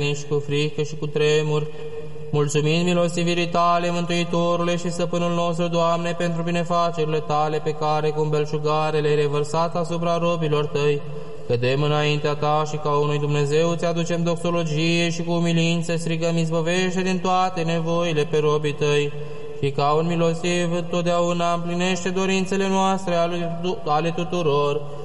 liniști, cu frică și cu tremur, mulțumind milostivirii Tale, Mântuitorule și Stăpânul nostru, Doamne, pentru binefacerile Tale pe care cu îmbelșugare le-ai revărsat asupra robilor Tăi, cădem înaintea Ta și ca unui Dumnezeu ți aducem doxologie și cu umilință strigăm, izbăvește din toate nevoile pe robii Tăi și ca un milostiv totdeauna împlinește dorințele noastre ale tuturor,